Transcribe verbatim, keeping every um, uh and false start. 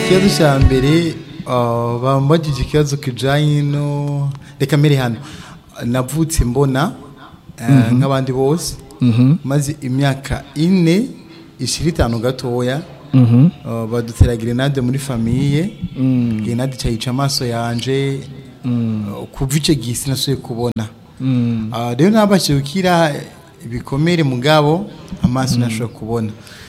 ikibazo cya mbere uh, bambagije ikibazo kijanye no reka mbere hano navutse mbona uh, nk'abandi bose maze imyaka ine ishira itanu gatoya uh, badutera grenade muri famille grenade cyayica amaso yanje uh, kuva ico gisi nasuye kubona uh, rero nabashije gukira ibikomere mugabo amaso nashobora kubona